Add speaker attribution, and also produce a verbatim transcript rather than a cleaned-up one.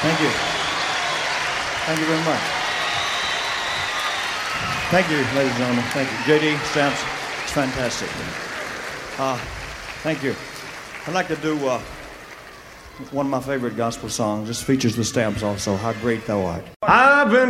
Speaker 1: Thank you. Thank you very much. Thank you, ladies and gentlemen. Thank you. J D Stamps, it's fantastic. Uh, thank you. I'd like to do uh, one of my favorite gospel songs. This features the Stamps also, How Great Thou Art. I've been